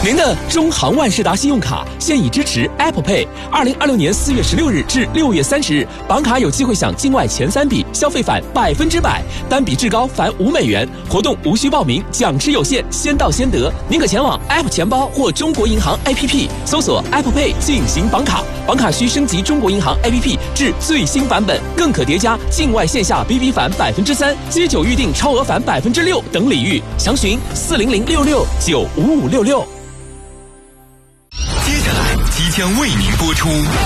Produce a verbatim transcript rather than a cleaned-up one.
您的中航万事达信用卡现已支持 Apple Pay。二零二六年四月十六日至六月三十日，绑卡有机会享境外前三笔消费返百分之百，单笔至高返五美元。活动无需报名，奖池有限，先到先得。您可前往 App 钱包或中国银行 A P P 搜索 Apple Pay 进行绑卡，绑卡需升级中国银行 A P P 至最新版本，更可叠加境外线下 B B 返百分之三、街九预订超额返百分之六等礼遇。详询四零零六六九五五六六。 接下来即将为您播出